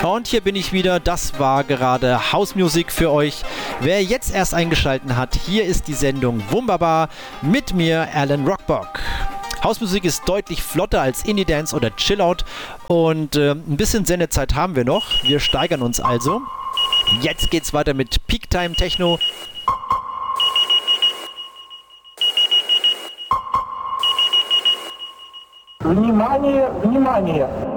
Und hier bin ich wieder. Das war gerade House Music für euch. Wer jetzt erst eingeschaltet hat, hier ist die Sendung Wunderbar mit mir, Alan Rockbock. Hausmusik ist deutlich flotter als Indie Dance oder Chillout und ein bisschen Sendezeit haben wir noch. Wir steigern uns also. Jetzt geht's weiter mit Peak Time Techno. Внимание, внимание!